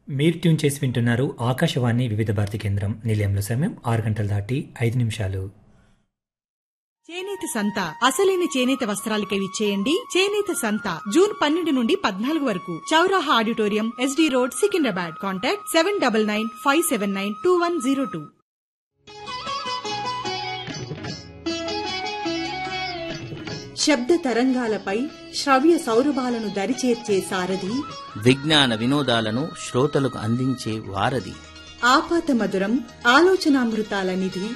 మీరు ట్యూన్ చేసి వింటున్నారు ఆకాశవాణి వివిధ భారతి కేంద్రం. నిలయంలో సమయం 6 గంటలు దాటి 5 నిమిషాలు. చేనేత సంత అసలైన చేనేత వస్త్రాలకై విచ్చేయండి. చేనేత సంత జూన్ 12 నుండి 14 వరకు చౌరాహా auditorium, SD road, Secunderabad. Contact 7995792102. శబ్ద తరంగాలపై శ్రవ్య సౌరభాలను దరిచేర్చే సారథి, విజ్ఞాన వినోదాలను శ్రోతలకు అందించే వారధి, ఆపాత మధురం ఆలోచనామృతాల నిధి,